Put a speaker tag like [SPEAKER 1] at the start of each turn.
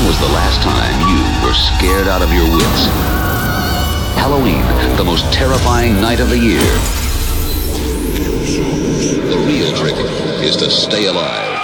[SPEAKER 1] was the last time you were scared out of your wits? Halloween, the most terrifying night of the year. The real trick is to stay alive.